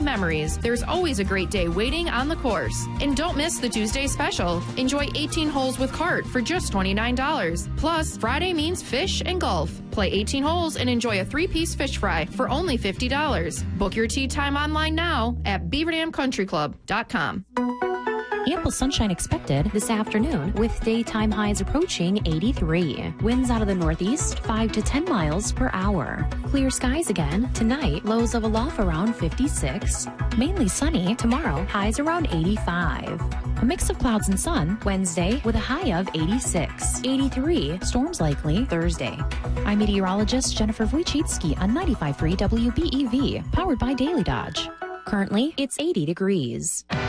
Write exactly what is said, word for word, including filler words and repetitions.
memories. There's always a great day waiting on the course. And don't miss the Tuesday special. Enjoy eighteen holes with cart for just twenty-nine dollars. Plus, Friday means fish and golf. Play eighteen holes and enjoy a three-piece fish fry for only fifty dollars. Book your tee time online now at beaver dam country club dot com. Ample sunshine expected this afternoon with daytime highs approaching eighty-three. Winds out of the northeast five to ten miles per hour. Clear skies again tonight, lows level off around fifty-six. Mainly sunny tomorrow, highs around eighty-five. A mix of clouds and sun Wednesday with a high of eighty-six. eighty-three, storms likely Thursday. I'm meteorologist Jennifer Wojcicki on ninety-five point three W B E V, powered by Daily Dodge. Currently, it's eighty degrees.